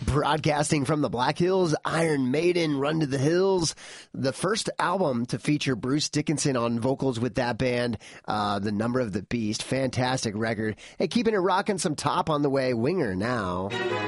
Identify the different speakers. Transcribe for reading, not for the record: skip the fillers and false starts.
Speaker 1: Broadcasting from the Black Hills, Iron Maiden, Run to the Hills, the first album to feature Bruce Dickinson on vocals with that band, The Number of the Beast. Fantastic record. Hey, keeping it rocking, some Top on the way. Winger now.